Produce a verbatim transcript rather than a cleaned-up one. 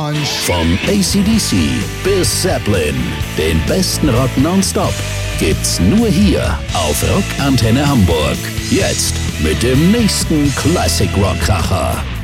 Vom A C D C bis Zeppelin, den besten Rock nonstop, gibt's nur hier auf Rockantenne Hamburg. Jetzt mit dem nächsten Classic Rock Kracher.